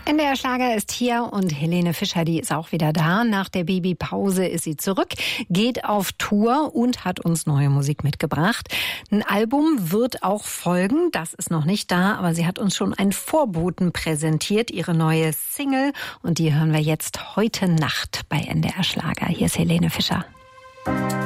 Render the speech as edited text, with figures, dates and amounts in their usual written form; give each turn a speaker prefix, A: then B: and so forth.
A: NDR Schlager ist hier und Helene Fischer, die ist auch wieder da. Nach der Babypause ist sie zurück, geht auf Tour und hat uns neue Musik mitgebracht. Ein Album wird auch folgen, das ist noch nicht da, aber sie hat uns schon einen Vorboten präsentiert, ihre neue Single. Und die hören wir jetzt heute Nacht bei NDR Schlager. Hier ist Helene Fischer.